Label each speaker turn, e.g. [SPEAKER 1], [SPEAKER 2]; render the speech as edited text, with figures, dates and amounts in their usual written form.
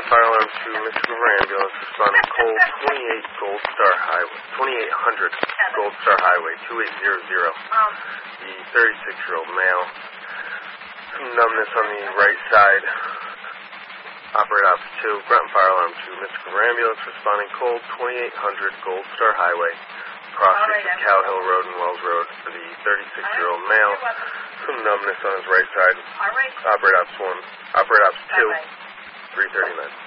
[SPEAKER 1] Ground Fire Alarm to Mystical River Ambulance responding cold 28 Gold Star Highway, 2800 Gold Star Highway, 2800. The 36-year-old male. Some numbness on the right side. Operate Ops 2, Ground Fire Alarm to Mystical River Ambulance responding cold 2800 Gold Star Highway, cross streets of Cow Hill Road and Wells Road for the 36-year-old male. Some numbness on his right side. Operate Ops 1, Operate Ops 2, 339.